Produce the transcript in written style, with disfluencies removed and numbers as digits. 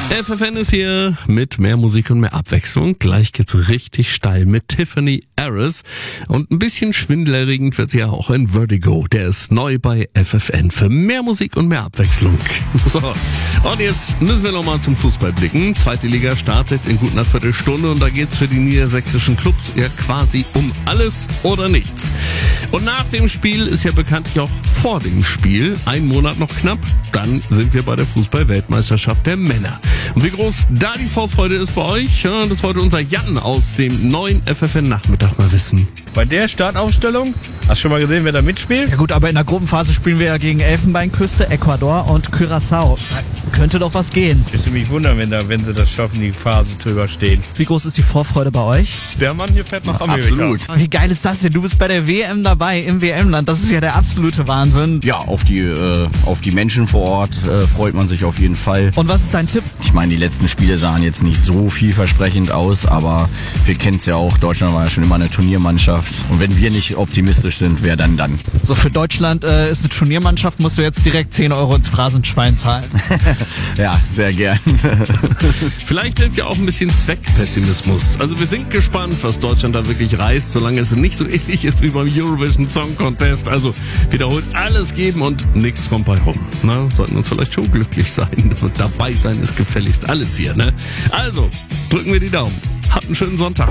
FFN ist hier mit mehr Musik und mehr Abwechslung. Gleich geht's richtig steil mit Tiffany Harris. Und ein bisschen schwindelerregend wird sie ja auch in Vertigo. Der ist neu bei FFN für mehr Musik und mehr Abwechslung. So, und jetzt müssen wir nochmal zum Fußball blicken. Zweite Liga startet in gut einer Viertelstunde und da geht's für die niedersächsischen Clubs ja quasi um alles oder nichts. Und nach dem Spiel ist ja bekanntlich auch vor dem Spiel, ein Monat noch knapp, dann sind wir bei der Fußball-Weltmeisterschaft der Männer. Und wie groß da die Vorfreude ist bei euch, ja, das wollte unser Jan aus dem neuen FFN-Nachmittag mal wissen. Bei der Startaufstellung, hast du schon mal gesehen, wer da mitspielt? Ja gut, aber in der Gruppenphase spielen wir ja gegen Elfenbeinküste, Ecuador und Curaçao. Da könnte doch was gehen. Ich würde mich wundern, wenn sie das schaffen, die Phase zu überstehen. Wie groß ist die Vorfreude bei euch? Der Mann hier fährt nach Amerika. Absolut. Wie geil ist das denn? Du bist bei der WM dabei, im WM-Land. Das ist ja der absolute Wahnsinn. Ja, auf die Menschen vor Ort freut man sich auf jeden Fall. Und was ist dein Tipp? Ich meine, die letzten Spiele sahen jetzt nicht so vielversprechend aus, aber wir kennen es ja auch, Deutschland war ja schon immer eine Turniermannschaft. Und wenn wir nicht optimistisch sind, wer dann? So, für Deutschland ist eine Turniermannschaft, musst du jetzt direkt 10 Euro ins Phrasenschwein zahlen. Ja, sehr gern. Vielleicht hilft ja auch ein bisschen Zweckpessimismus. Also wir sind gespannt, was Deutschland da wirklich reißt, solange es nicht so ähnlich ist wie beim Eurovision Song Contest. Also wiederholt alles geben und nichts kommt bei rum. Na, sollten uns vielleicht schon glücklich sein. Und dabei sein ist gefälligst alles hier, ne? Also, drücken wir die Daumen. Habt einen schönen Sonntag.